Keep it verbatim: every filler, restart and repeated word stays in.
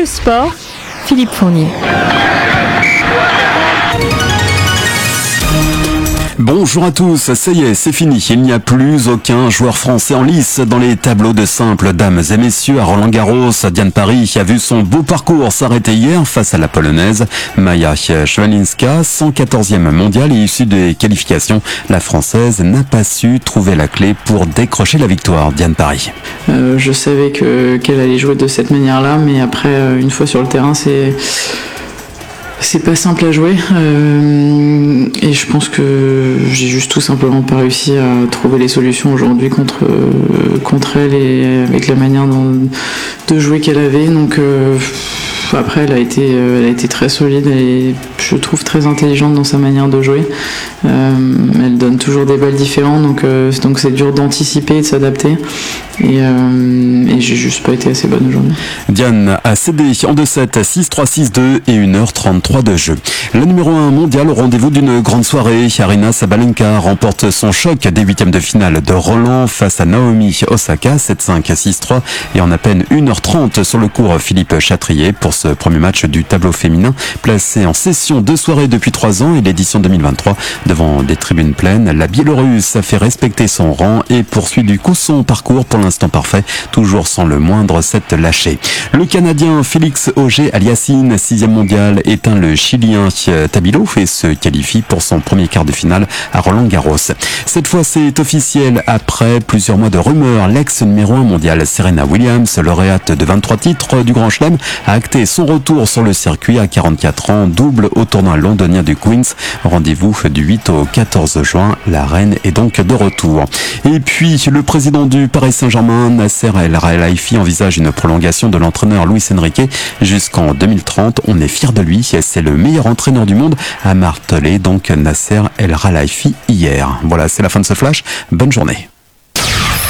le sport, Philippe Fournier. Bonjour à tous, ça y est, c'est fini. Il n'y a plus aucun joueur français en lice dans les tableaux de simple. Dames et messieurs, à Roland-Garros, Diane Parry a vu son beau parcours s'arrêter hier face à la Polonaise Maja Swiatek, cent quatorzième mondiale et issue des qualifications. La Française n'a pas su trouver la clé pour décrocher la victoire. Diane Parry. Euh, je savais que, qu'elle allait jouer de cette manière-là, mais après, une fois sur le terrain, c'est... C'est pas simple à jouer euh, et je pense que j'ai juste tout simplement pas réussi à trouver les solutions aujourd'hui contre euh, contre elle et avec la manière dont, de jouer qu'elle avait. Donc euh, après elle a été elle a été très solide et je trouve très intelligente dans sa manière de jouer. Euh, elle donne toujours des balles différentes, donc euh, donc c'est dur d'anticiper et de s'adapter. Et, euh, et j'ai juste pas été assez bonne aujourd'hui. Diane a cédé en deux sept, six trois, six deux et une heure trente-trois de jeu. La numéro un mondiale au rendez-vous d'une grande soirée. Aryna Sabalenka remporte son choc des huitièmes de finale de Roland face à Naomi Osaka, sept cinq, six trois et en à peine une heure trente sur le court Philippe Chatrier pour ce premier match du tableau féminin placé en session de soirée depuis trois ans et l'édition deux mille vingt-trois devant des tribunes pleines. La Biélorusse a fait respecter son rang et poursuit du coup son parcours pour l'instant parfait, toujours sans le moindre set lâché. Le Canadien Félix Auger-Aliassime, sixième mondial, éteint le Chilien Tabilo et se qualifie pour son premier quart de finale à Roland-Garros. Cette fois, c'est officiel. Après plusieurs mois de rumeurs, l'ex numéro un mondial Serena Williams, lauréate de vingt-trois titres du Grand Chelem, a acté son retour sur le circuit à quarante-quatre ans, double au tournoi londonien du Queen's. Rendez-vous du huit au quatorze juin. La reine est donc de retour. Et puis, le président du Paris Saint-Germain, Nasser El Khelaifi, envisage une prolongation de l'entraîneur Luis Enrique jusqu'en deux mille trente. On est fiers de lui. C'est le meilleur entraîneur du monde, a martelé donc Nasser El Khelaifi hier. Voilà, c'est la fin de ce flash. Bonne journée.